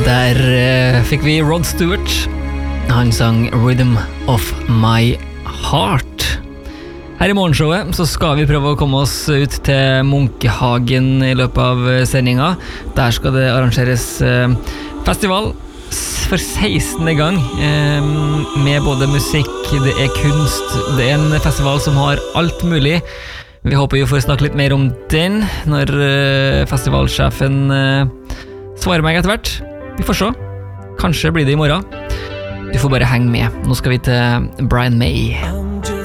Fikk vi Rod Stewart. Han sang Rhythm of My Heart. Her i morgenshowet så skal vi prøve å komme oss ut til Munkehagen i løpet av sendinga. Der skal det arrangeres festival for 16. gang med både musikk, det er kunst, det er en festival som har alt mulig. Vi håper vi får snakke litt mer om den når festivalsjefen svarer meg etter hvert. Vi får se. Kanskje blir det i morgen. Du får bare henge med. Nå skal vi til Brian May.